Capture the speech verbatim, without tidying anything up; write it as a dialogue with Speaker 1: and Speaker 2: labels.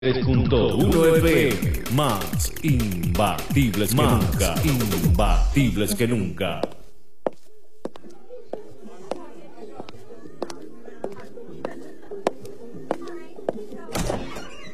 Speaker 1: tres punto uno F M, más imbatibles que nunca, imbatibles que nunca.